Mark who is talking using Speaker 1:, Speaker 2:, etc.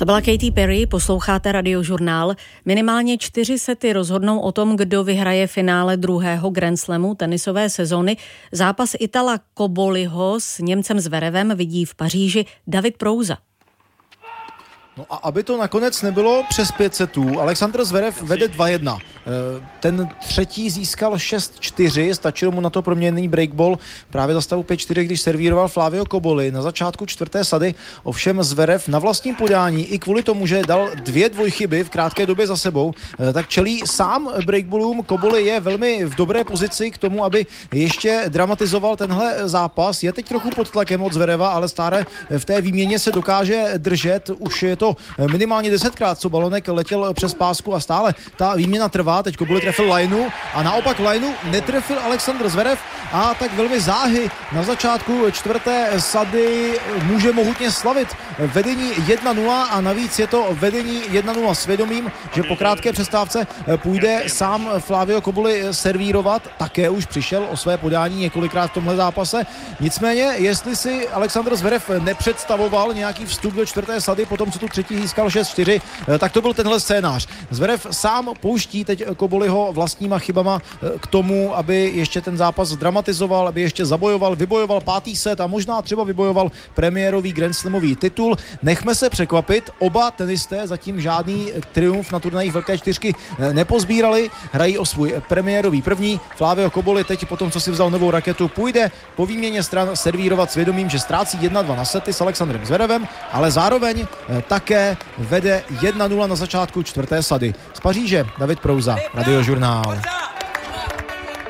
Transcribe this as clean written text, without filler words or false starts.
Speaker 1: To byla Katy Perry, posloucháte Radiožurnál. Minimálně 4 sety rozhodnou o tom, kdo vyhraje finále druhého Grand Slamu tenisové sezony. Zápas Itala Coboliho s Němcem Zverevem vidí v Paříži David Prouza.
Speaker 2: No a aby to nakonec nebylo přes 5 setů, Alexander Zverev vede 2-1. Ten třetí získal 6-4, stačilo mu na to proměnný breakball právě za stavu 5-4, když servíroval Flavio Coboli na začátku 4. sady. Ovšem Zverev na vlastním podání i kvůli tomu, že dal 2 dvojchyby v krátké době za sebou, tak čelí sám breakballům. Coboli je velmi v dobré pozici k tomu, aby ještě dramatizoval tenhle zápas. Je teď trochu pod tlakem od Zvereva, ale stále v té výměně se dokáže držet. Už je to minimálně 10krát, co balonek letěl přes pásku a stále ta výměna trvá. Teď Coboli trefil lineu a naopak lineu netrefil Alexander Zverev a tak velmi záhy na začátku 4. sady může mohutně slavit vedení 1-0 a navíc je to vedení 1-0 s vědomím, že po krátké přestávce půjde sám Flavio Coboli servírovat. Také už přišel o své podání několikrát v tomhle zápase. Nicméně, jestli si Alexander Zverev nepředstavoval nějaký vstup do 4. sady, potom co tu třetí získal 6-4, tak to byl tenhle scénář. Zverev sám pouští teď Coboliho vlastníma chybama k tomu, aby ještě ten zápas dramatizoval, aby ještě zabojoval, vybojoval 5. set a možná třeba vybojoval premiérový Grand Slamový titul. Nechme se překvapit, oba tenisté zatím žádný triumf na turnajích Velké čtyřky nepozbírali, hrají o svůj premiérový první. Flavio Coboli teď po tom, co si vzal novou raketu, půjde po výměně stran servírovat s vědomím, že ztrácí 1-2 na sety s Alexandrem Zverevem, ale zároveň také vede 1-0 na začátku 4. sady. Z Paříže David Prouza, Radiožurnál.